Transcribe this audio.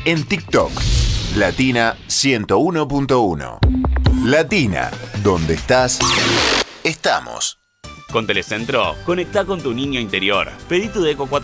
En TikTok, Latina 101.1. Latina, donde estás, estamos. Con Telecentro, conectá con tu niño interior. Pedí tu Deco 4